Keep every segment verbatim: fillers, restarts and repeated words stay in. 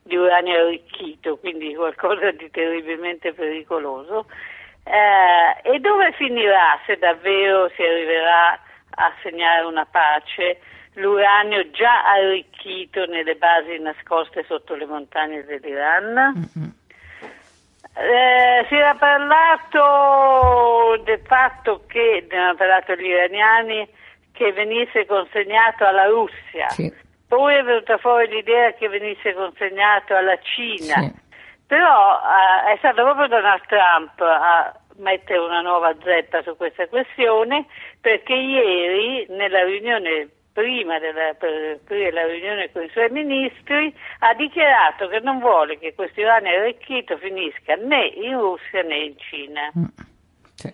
di uranio arricchito, quindi qualcosa di terribilmente pericoloso. Eh, e dove finirà, se davvero si arriverà a segnare una pace, l'uranio già arricchito nelle basi nascoste sotto le montagne dell'Iran? Mm-hmm. Eh, si era parlato del fatto che, ne hanno parlato gli iraniani, che venisse consegnato alla Russia, sì. Poi è venuta fuori l'idea che venisse consegnato alla Cina, sì. Però eh, è stato proprio Donald Trump a mettere una nuova zeppa su questa questione, perché ieri nella riunione prima della, per, per la riunione con i suoi ministri ha dichiarato che non vuole che questo uranio arricchito finisca né in Russia né in Cina. Mm. Sì.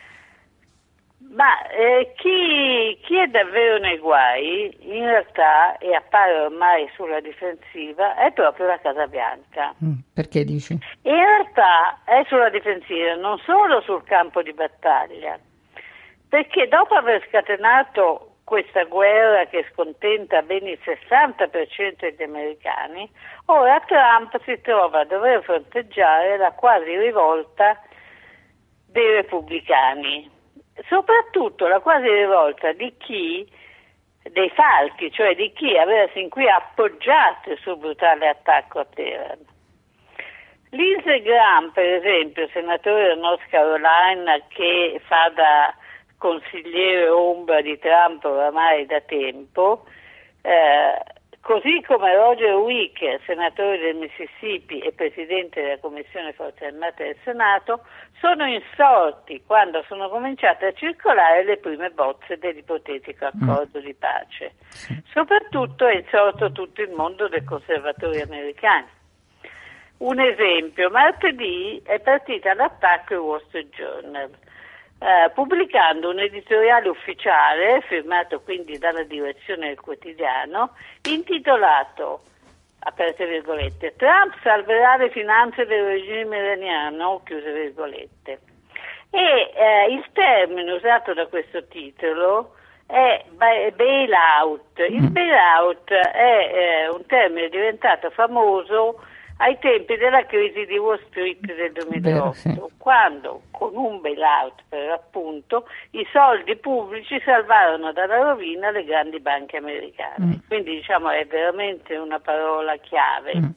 Ma eh, chi, chi è davvero nei guai in realtà, e appare ormai sulla difensiva, è proprio la Casa Bianca. Mm. Perché dici? In realtà è sulla difensiva non solo sul campo di battaglia, perché dopo aver scatenato questa guerra che scontenta ben il sessanta per cento degli americani, ora Trump si trova a dover fronteggiare la quasi rivolta dei repubblicani, soprattutto la quasi rivolta di chi, dei falchi, cioè di chi aveva sin qui appoggiato il suo brutale attacco a Teheran. Lindsey Graham, per esempio, senatore del North Carolina, che fa da consigliere ombra di Trump oramai da tempo, eh, così come Roger Wicker, senatore del Mississippi e presidente della Commissione Forze Armate del Senato, sono insorti quando sono cominciate a circolare le prime bozze dell'ipotetico accordo mm. di pace. Sì. Soprattutto è insorto tutto il mondo dei conservatori americani. Un esempio, martedì è partita all'attacco il Wall Street Journal, Eh, pubblicando un editoriale ufficiale, firmato quindi dalla direzione del quotidiano, intitolato, aperte virgolette, Trump salverà le finanze del regime iraniano, chiuse virgolette. E eh, il termine usato da questo titolo è bailout. Il bailout è eh, un termine diventato famoso ai tempi della crisi di Wall Street del duemilaotto, Vero, sì. quando con un bailout per appunto i soldi pubblici salvarono dalla rovina le grandi banche americane. Mm. Quindi diciamo è veramente una parola chiave. Mm.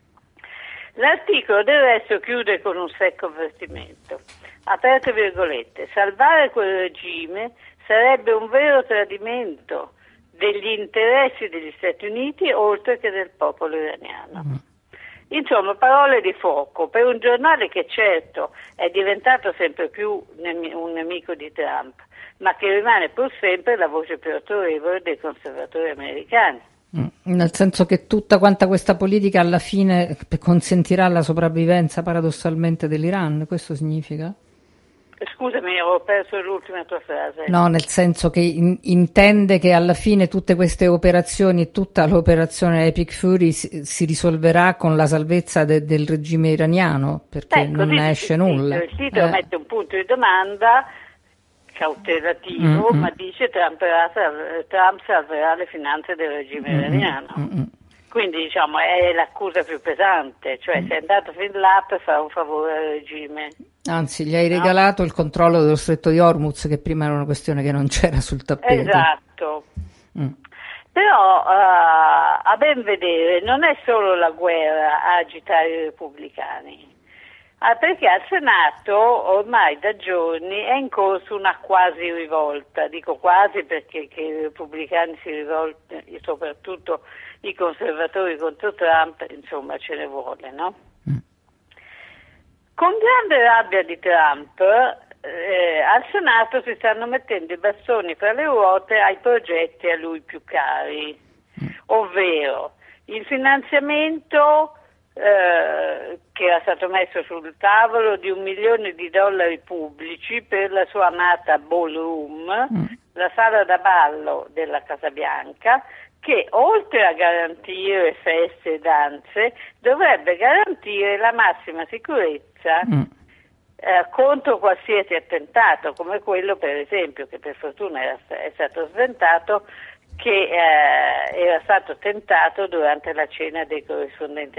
L'articolo del resto chiude con un secco avvertimento. Aperte virgolette, salvare quel regime sarebbe un vero tradimento degli interessi degli Stati Uniti oltre che del popolo iraniano. Mm. Insomma, parole di fuoco per un giornale che certo è diventato sempre più nem- un nemico di Trump, ma che rimane pur sempre la voce più autorevole dei conservatori americani. Mm. Nel senso che tutta quanta questa politica alla fine consentirà la sopravvivenza paradossalmente dell'Iran, questo significa? Scusami, ho perso l'ultima tua frase. No, nel senso che in, intende che alla fine tutte queste operazioni e tutta l'operazione Epic Fury si, si risolverà con la salvezza de, del regime iraniano, perché Beh, non ne esce il nulla. Il titolo eh. mette un punto di domanda cautelativo, mm-hmm. ma dice Trump, Trump salverà le finanze del regime mm-hmm. iraniano. Mm-hmm. Quindi diciamo è l'accusa più pesante, cioè mm. sei andato fin là per fare un favore al regime. Anzi, gli hai no? regalato il controllo dello stretto di Hormuz, che prima era una questione che non c'era sul tappeto. Esatto. Mm. Però uh, a ben vedere non è solo la guerra a agitare i repubblicani, ah, perché al Senato ormai da giorni è in corso una quasi rivolta, dico quasi perché che i repubblicani si rivoltano, soprattutto i conservatori contro Trump, insomma ce ne vuole, no? Mm. Con grande rabbia di Trump eh, al Senato si stanno mettendo i bastoni fra le ruote ai progetti a lui più cari, mm. ovvero il finanziamento eh, che era stato messo sul tavolo di un milione di dollari pubblici per la sua amata ballroom, mm. la sala da ballo della Casa Bianca, che oltre a garantire feste e danze dovrebbe garantire la massima sicurezza mm. eh, contro qualsiasi attentato, come quello per esempio che per fortuna era, è stato sventato, che eh, era stato tentato durante la cena dei corrispondenti